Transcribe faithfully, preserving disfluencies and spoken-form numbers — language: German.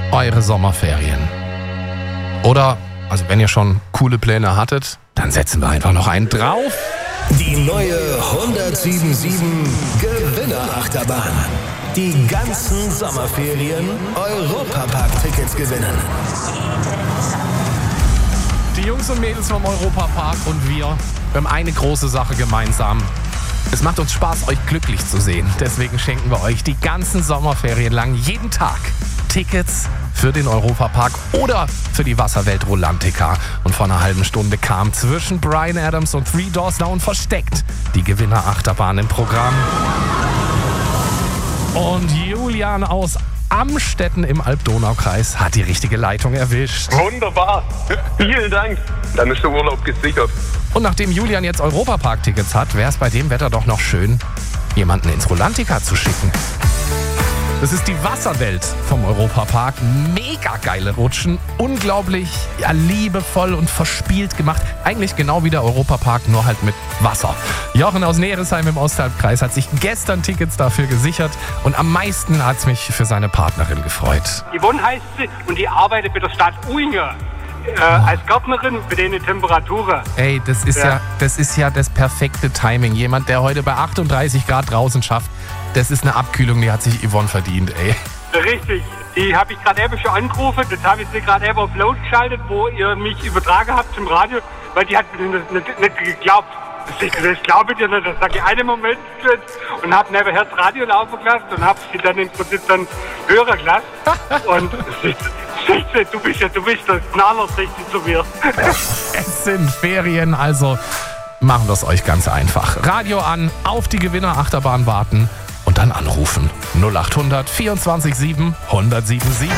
eure Sommerferien. Oder, also wenn ihr schon coole Pläne hattet, dann setzen wir einfach noch einen drauf. Die neue hundertsieben Komma sieben Gewinnerachterbahn. Die ganzen Sommerferien Europapark-Tickets gewinnen. Die Jungs und Mädels vom Europapark und wir, wir haben eine große Sache gemeinsam. Es macht uns Spaß, euch glücklich zu sehen. Deswegen schenken wir euch die ganzen Sommerferien lang jeden Tag Tickets für den Europapark oder für die Wasserwelt Rolantica. Und vor einer halben Stunde kam zwischen Bryan Adams und Three Doors Down versteckt die Gewinnerachterbahn im Programm. Und Julian aus Amstetten im Alb-Donau-Kreis hat die richtige Leitung erwischt. Wunderbar. Vielen Dank. Dann ist der Urlaub gesichert. Und nachdem Julian jetzt Europapark-Tickets hat, wäre es bei dem Wetter doch noch schön, jemanden ins Rolantica zu schicken. Das ist die Wasserwelt vom Europapark. Mega geile Rutschen. Unglaublich ja, liebevoll und verspielt gemacht. Eigentlich genau wie der Europapark, nur halt mit Wasser. Jochen aus Neresheim im Ostalbkreis hat sich gestern Tickets dafür gesichert. Und am meisten hat es mich für seine Partnerin gefreut. Yvonne heißt sie und die arbeitet bei der Stadt Uinge. Äh, als Gärtnerin bei den Temperaturen. Ey, das ist ja. ja, das ist ja das perfekte Timing. Jemand, der heute bei achtunddreißig Grad draußen schafft, das ist eine Abkühlung, die hat sich Yvonne verdient, ey. Richtig. Die habe ich gerade eben schon angerufen. Das habe ich sie gerade eben auf Laut geschaltet, wo ihr mich übertragen habt zum Radio, weil die hat mir nicht, nicht, nicht geglaubt. Das, das glaube ich dir nicht. Das sage ich einen Moment und habe nebenher das Radio laufen gelassen und habe sie dann im Prinzip dann hören gelassen. Und du bist ja, du bist der Knaller, sagt sie zu mir. Es sind Ferien, also machen wir es euch ganz einfach. Radio an, auf die Gewinnerachterbahn warten und dann anrufen. null acht hundert vierundzwanzig sieben hundertsieben sieben.